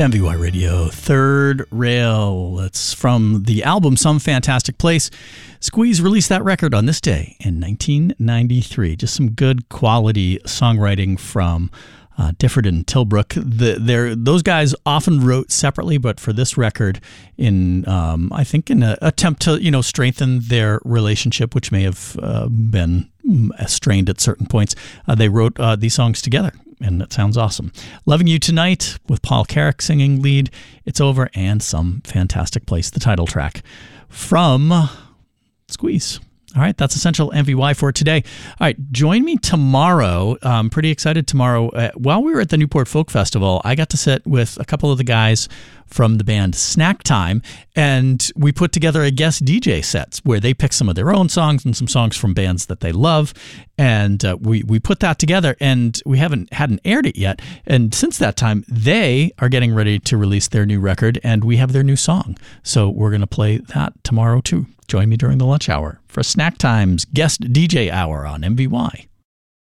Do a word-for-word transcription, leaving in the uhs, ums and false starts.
M V Y Radio, Third Rail. It's from the album Some Fantastic Place. Squeeze released that record on this day in nineteen ninety-three. Just some good quality songwriting from uh, Difford and Tilbrook. The, those guys often wrote separately, but for this record, in um, I think in an attempt to you know strengthen their relationship, which may have uh, been strained at certain points, uh, they wrote uh, these songs together. And it sounds awesome. Loving You Tonight with Paul Carrick singing lead. It's Over and Some Fantastic Place, the title track from Squeeze. All right, that's Essential M V Y for today. All right, join me tomorrow. I'm pretty excited tomorrow. Uh, while we were at the Newport Folk Festival, I got to sit with a couple of the guys from the band Snack Time, and we put together a guest D J sets where they pick some of their own songs and some songs from bands that they love, and uh, we we put that together, and we haven't hadn't aired it yet. And since that time, they are getting ready to release their new record, and we have their new song. So we're going to play that tomorrow too. Join me during the lunch hour for Snack Time's guest D J hour on M V Y.